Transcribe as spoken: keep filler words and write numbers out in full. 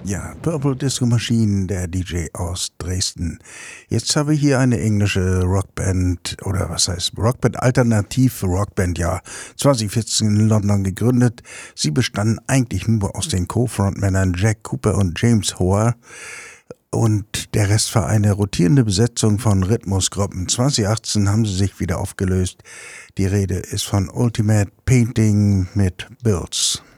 Ja, Purple Disco Machine, der D J aus Dresden. Jetzt habe ich hier eine englische Rockband, oder was heißt Rockband, alternativ Rockband, ja, zwanzig vierzehn in London gegründet. Sie bestanden eigentlich nur aus den Co-Frontmännern Jack Cooper und James Hoare. Und der Rest war eine rotierende Besetzung von Rhythmusgruppen. zwanzig achtzehn haben sie sich wieder aufgelöst. Die Rede ist von Ultimate Painting mit Bills.